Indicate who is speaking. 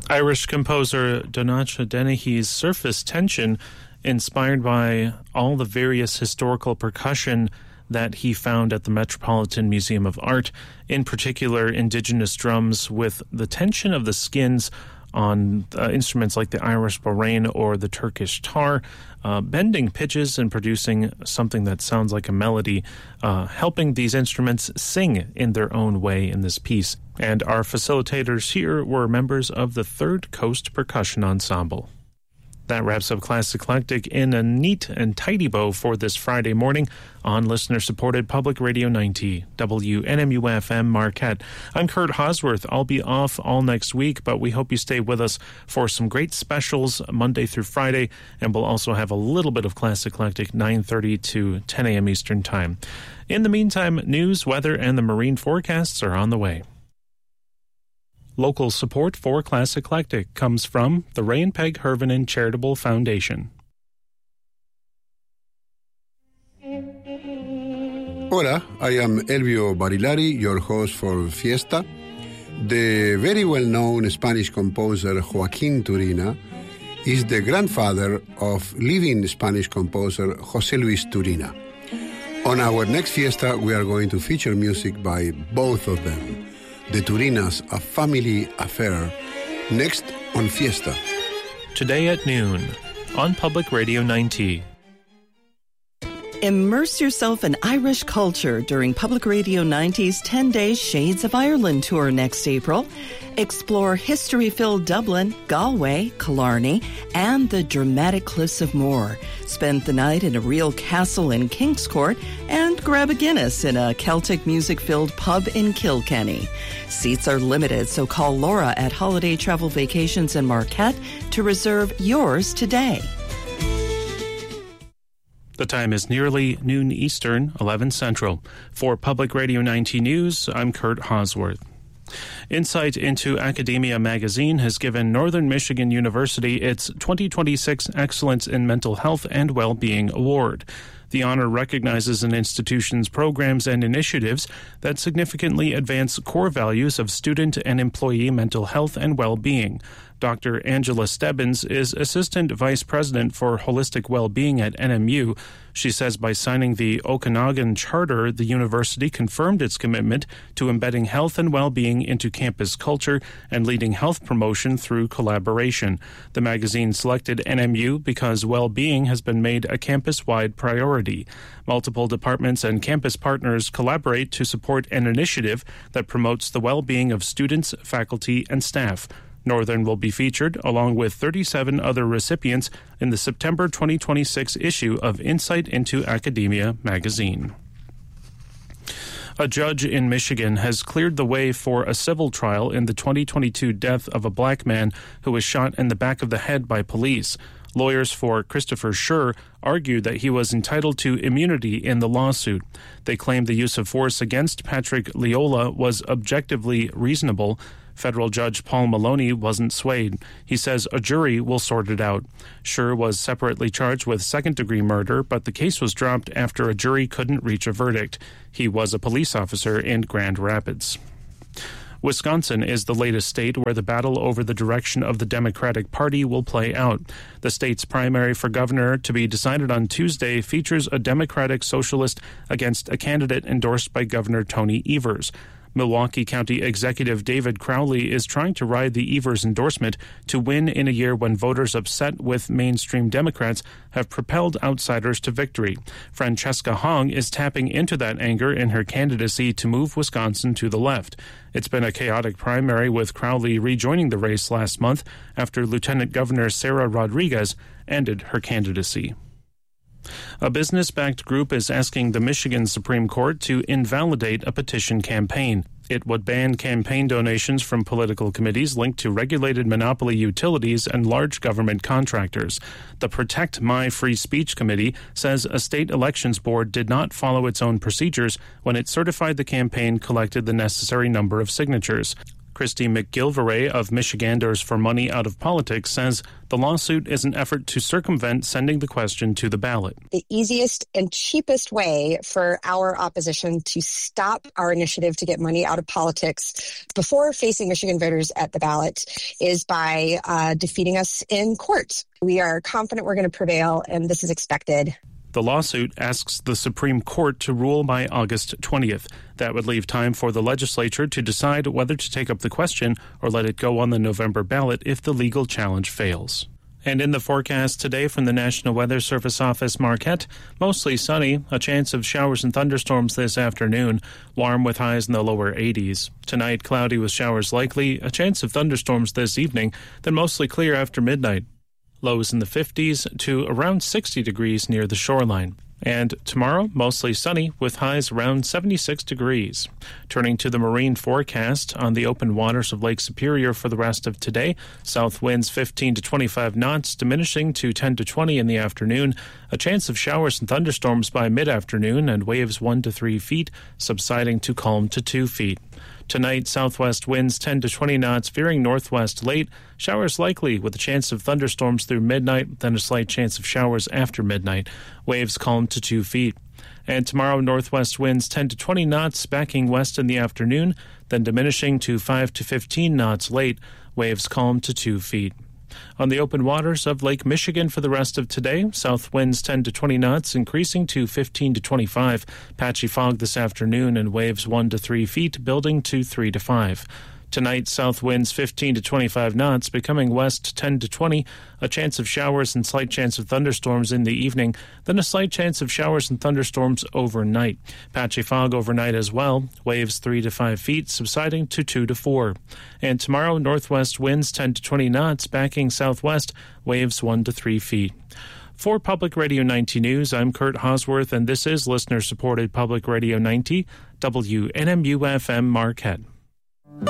Speaker 1: Irish composer Donnacha Dennehy's Surface Tension, inspired by all the various historical percussion that he found at the Metropolitan Museum of Art, in particular indigenous drums with the tension of the skins on instruments like the Irish borain or the Turkish tar, bending pitches and producing something that sounds like a melody, helping these instruments sing in their own way in this piece. And our facilitators here were members of the Third Coast Percussion Ensemble. That wraps up Class Eclectic in a neat and tidy bow for this Friday morning on listener-supported Public Radio 90, WNMU-FM Marquette. I'm Kurt Hosworth. I'll be off all next week, but we hope you stay with us for some great specials Monday through Friday, and we'll also have a little bit of Class Eclectic 9:30 to 10 a.m. Eastern Time. In the meantime, news, weather, and the marine forecasts are on the way. Local support for Class Eclectic comes from the Ray and Peg Hervinen Charitable Foundation.
Speaker 2: Hola, I am Elvio Barilari, your host for Fiesta. The very well-known Spanish composer Joaquín Turina is the grandfather of living Spanish composer José Luis Turina. On our next Fiesta, we are going to feature music by both of them. The Turinas, A Family Affair, next on Fiesta.
Speaker 1: Today at noon on Public Radio 90.
Speaker 3: Immerse yourself in Irish culture during Public Radio 90's 10-day Shades of Ireland tour next April. Explore history-filled Dublin, Galway, Killarney, and the dramatic Cliffs of Moher. Spend the night in a real castle in Kingscourt and grab a Guinness in a Celtic music-filled pub in Kilkenny. Seats are limited, so call Laura at Holiday Travel Vacations in Marquette to reserve yours today.
Speaker 1: The time is nearly noon Eastern, 11 Central. For Public Radio 90 News, I'm Kurt Hosworth. Insight into Academia magazine has given Northern Michigan University its 2026 Excellence in Mental Health and Well-Being Award. The honor recognizes an institution's programs and initiatives that significantly advance core values of student and employee mental health and well-being. Dr. Angela Stebbins is Assistant Vice President for Holistic Well-Being at NMU. She says by signing the Okanagan Charter, the university confirmed its commitment to embedding health and well-being into campus culture and leading health promotion through collaboration. The magazine selected NMU because well-being has been made a campus-wide priority. Multiple departments and campus partners collaborate to support an initiative that promotes the well-being of students, faculty, and staff. Northern will be featured, along with 37 other recipients, in the September 2026 issue of Insight into Academia magazine. A judge in Michigan has cleared the way for a civil trial in the 2022 death of a black man who was shot in the back of the head by police. Lawyers for Christopher Schur argued that he was entitled to immunity in the lawsuit. They claimed the use of force against Patrick Leola was objectively reasonable. Federal Judge Paul Maloney wasn't swayed. He says a jury will sort it out. Schur was separately charged with second-degree murder, but the case was dropped after a jury couldn't reach a verdict. He was a police officer in Grand Rapids. Wisconsin is the latest state where the battle over the direction of the Democratic Party will play out. The state's primary for governor, to be decided on Tuesday, features a Democratic socialist against a candidate endorsed by Governor Tony Evers. Milwaukee County Executive David Crowley is trying to ride the Evers endorsement to win in a year when voters upset with mainstream Democrats have propelled outsiders to victory. Francesca Hong is tapping into that anger in her candidacy to move Wisconsin to the left. It's been a chaotic primary, with Crowley rejoining the race last month after Lieutenant Governor Sarah Rodriguez ended her candidacy. A business-backed group is asking the Michigan Supreme Court to invalidate a petition campaign. It would ban campaign donations from political committees linked to regulated monopoly utilities and large government contractors. The Protect My Free Speech Committee says a state elections board did not follow its own procedures when it certified the campaign collected the necessary number of signatures. Christy McGilvray of Michiganders for Money Out of Politics says the lawsuit is an effort to circumvent sending the question to the ballot.
Speaker 4: The easiest and cheapest way for our opposition to stop our initiative to get money out of politics before facing Michigan voters at the ballot is by defeating us in court. We are confident we're going to prevail, and this is expected.
Speaker 1: The lawsuit asks the Supreme Court to rule by August 20th. That would leave time for the legislature to decide whether to take up the question or let it go on the November ballot if the legal challenge fails. And in the forecast today from the National Weather Service Office, Marquette, mostly sunny, a chance of showers and thunderstorms this afternoon, warm with highs in the lower 80s. Tonight, cloudy with showers likely, a chance of thunderstorms this evening, then mostly clear after midnight. Lows in the 50s to around 60 degrees near the shoreline. And tomorrow, mostly sunny with highs around 76 degrees. Turning to the marine forecast on the open waters of Lake Superior for the rest of today, south winds 15 to 25 knots, diminishing to 10 to 20 in the afternoon. A chance of showers and thunderstorms by mid-afternoon and waves 1 to 3 feet, subsiding to calm to 2 feet. Tonight, southwest winds 10 to 20 knots, veering northwest late. Showers likely with a chance of thunderstorms through midnight, then a slight chance of showers after midnight. Waves calm to 2 feet. And tomorrow, northwest winds 10 to 20 knots, backing west in the afternoon, then diminishing to 5 to 15 knots late. Waves calm to 2 feet. On the open waters of Lake Michigan for the rest of today, south winds 10 to 20 knots, increasing to 15 to 25. Patchy fog this afternoon and waves 1 to 3 feet, building to 3 to 5. Tonight, south winds 15 to 25 knots, becoming west 10 to 20. A chance of showers and slight chance of thunderstorms in the evening, then a slight chance of showers and thunderstorms overnight. Patchy fog overnight as well. Waves 3 to 5 feet, subsiding to 2 to 4. And tomorrow, northwest winds 10 to 20 knots, backing southwest. Waves 1 to 3 feet. For Public Radio 90 News, I'm Kurt Hosworth, and this is listener-supported Public Radio 90, WNMU-FM Marquette.